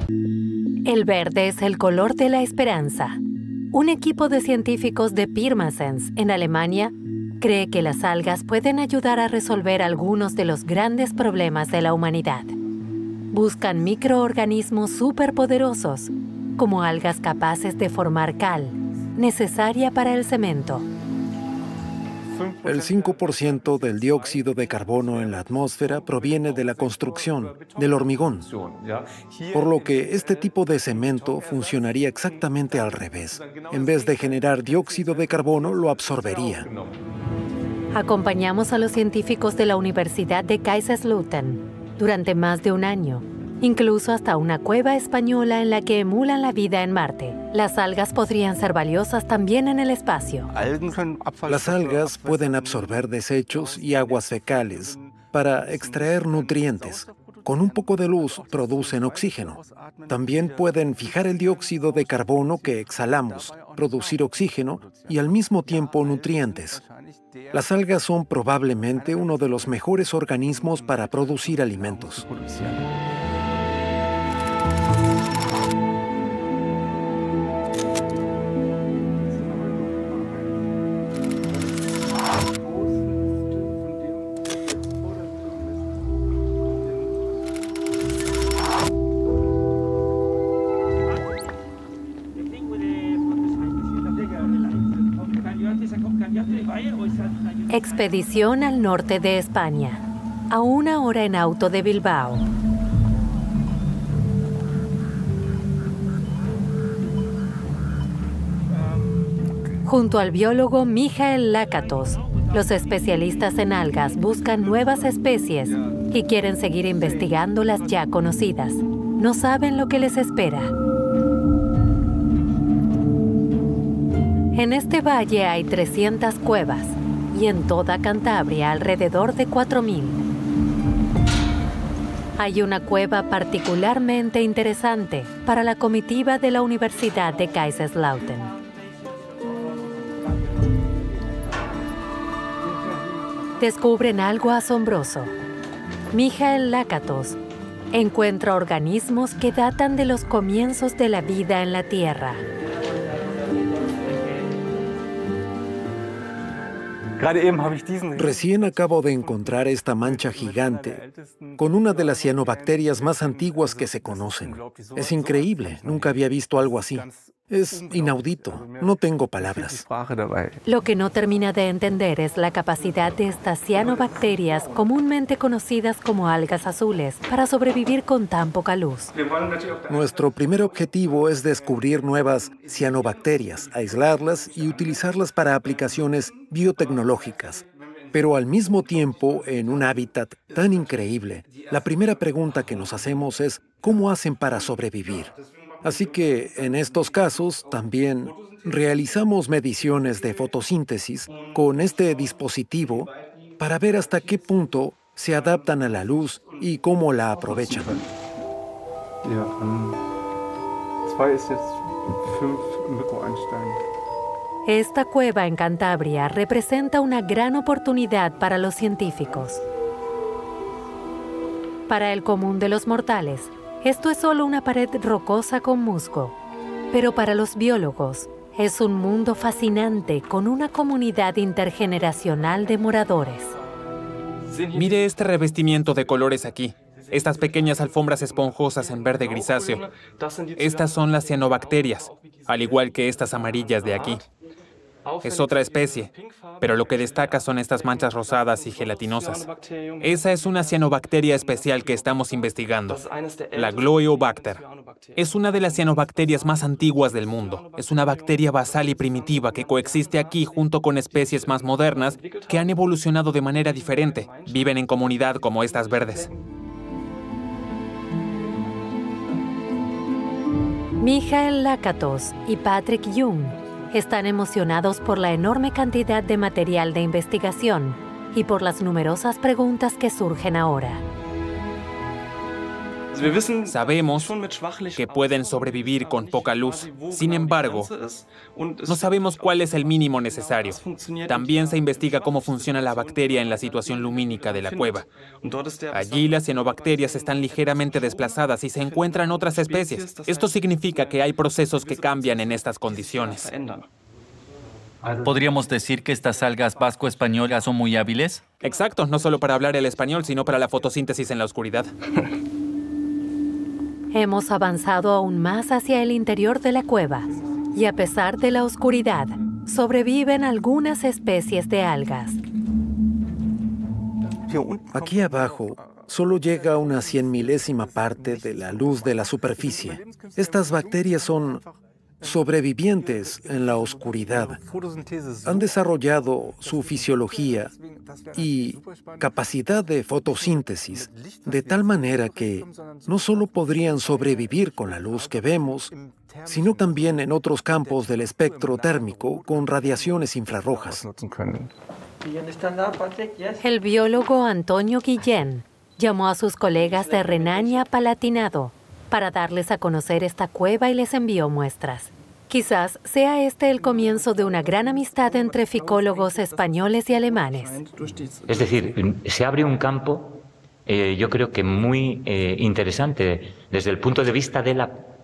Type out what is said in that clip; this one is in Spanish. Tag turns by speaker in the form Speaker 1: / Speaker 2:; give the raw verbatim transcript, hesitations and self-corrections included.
Speaker 1: El verde es el color de la esperanza. Un equipo de científicos de Pirmasens, en Alemania, cree que las algas pueden ayudar a resolver algunos de los grandes problemas de la humanidad. Buscan microorganismos superpoderosos, como algas capaces de formar cal, necesaria para el cemento.
Speaker 2: El cinco por ciento del dióxido de carbono en la atmósfera proviene de la construcción, del hormigón, por lo que este tipo de cemento funcionaría exactamente al revés. En vez de generar dióxido de carbono, lo absorbería.
Speaker 1: Acompañamos a los científicos de la Universidad de Kaiserslautern durante más de un año, incluso hasta una cueva española en la que emulan la vida en Marte. Las algas podrían ser valiosas también en el espacio.
Speaker 2: Las algas pueden absorber desechos y aguas fecales para extraer nutrientes. Con un poco de luz producen oxígeno. También pueden fijar el dióxido de carbono que exhalamos, producir oxígeno y al mismo tiempo nutrientes. Las algas son probablemente uno de los mejores organismos para producir alimentos.
Speaker 1: Expedición al norte de España, a una hora en auto de Bilbao. Junto al biólogo Michael Lakatos, los especialistas en algas buscan nuevas especies y quieren seguir investigando las ya conocidas. No saben lo que les espera. En este valle hay trescientas cuevas y en toda Cantabria alrededor de cuatro mil. Hay una cueva particularmente interesante para la comitiva de la Universidad de Kaiserslautern. Descubren algo asombroso. Michael Lakatos encuentra organismos que datan de los comienzos de la vida en la Tierra.
Speaker 2: Recién acabo de encontrar esta mancha gigante con una de las cianobacterias más antiguas que se conocen. Es increíble, nunca había visto algo así. Es inaudito, no tengo palabras.
Speaker 1: Lo que no termina de entender es la capacidad de estas cianobacterias, comúnmente conocidas como algas azules, para sobrevivir con tan poca luz.
Speaker 2: Nuestro primer objetivo es descubrir nuevas cianobacterias, aislarlas y utilizarlas para aplicaciones biotecnológicas. Pero al mismo tiempo, en un hábitat tan increíble, la primera pregunta que nos hacemos es ¿cómo hacen para sobrevivir? Así que, en estos casos, también realizamos mediciones de fotosíntesis con este dispositivo para ver hasta qué punto se adaptan a la luz y cómo la aprovechan.
Speaker 1: Esta cueva en Cantabria representa una gran oportunidad para los científicos. Para el común de los mortales, esto es solo una pared rocosa con musgo, pero para los biólogos es un mundo fascinante con una comunidad intergeneracional de moradores.
Speaker 3: Mire este revestimiento de colores aquí, estas pequeñas alfombras esponjosas en verde grisáceo. Estas son las cianobacterias, al igual que estas amarillas de aquí. Es otra especie, pero lo que destaca son estas manchas rosadas y gelatinosas. Esa es una cianobacteria especial que estamos investigando, la Gloeobacter. Es una de las cianobacterias más antiguas del mundo. Es una bacteria basal y primitiva que coexiste aquí junto con especies más modernas que han evolucionado de manera diferente. Viven en comunidad como estas verdes.
Speaker 1: Michael Lakatos y Patrick Jung están emocionados por la enorme cantidad de material de investigación y por las numerosas preguntas que surgen ahora.
Speaker 3: Sabemos que pueden sobrevivir con poca luz. Sin embargo, no sabemos cuál es el mínimo necesario. También se investiga cómo funciona la bacteria en la situación lumínica de la cueva. Allí las cianobacterias están ligeramente desplazadas y se encuentran otras especies. Esto significa que hay procesos que cambian en estas condiciones.
Speaker 4: ¿Podríamos decir que estas algas vasco-españolas son muy hábiles?
Speaker 3: Exacto, no solo para hablar el español, sino para la fotosíntesis en la oscuridad.
Speaker 1: Hemos avanzado aún más hacia el interior de la cueva y a pesar de la oscuridad, sobreviven algunas especies de algas.
Speaker 2: Aquí abajo solo llega una cien milésima parte de la luz de la superficie. Estas bacterias son sobrevivientes en la oscuridad. Han desarrollado su fisiología y capacidad de fotosíntesis de tal manera que no solo podrían sobrevivir con la luz que vemos, sino también en otros campos del espectro térmico con radiaciones infrarrojas.
Speaker 1: El biólogo Antonio Guillén llamó a sus colegas de Renania-Palatinado para darles a conocer esta cueva y les envió muestras. Quizás sea este el comienzo de una gran amistad entre ficólogos españoles y alemanes.
Speaker 5: Es decir, se abre un campo, eh, yo creo que muy eh, interesante desde el punto de vista de la